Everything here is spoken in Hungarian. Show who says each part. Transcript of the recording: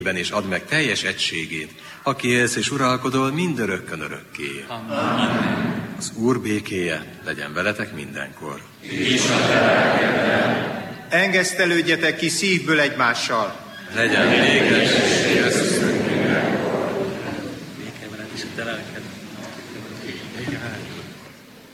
Speaker 1: és add meg teljes egységét, aki élsz és uralkodol mindörökkön örökké. Amen. Az Úr békéje legyen veletek mindenkor.
Speaker 2: És a te lelkeddel. Engesztelődjetek ki szívből egymással.
Speaker 1: Legyen békesség.